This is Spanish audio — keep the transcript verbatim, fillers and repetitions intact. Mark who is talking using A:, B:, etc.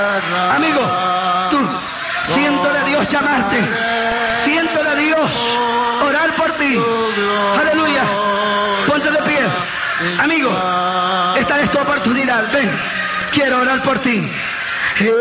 A: Amigo, tú, siento de Dios llamarte, siento de Dios orar por ti. Aleluya. Ponte de pie. Amigo, esta es tu oportunidad. Ven, quiero orar por ti.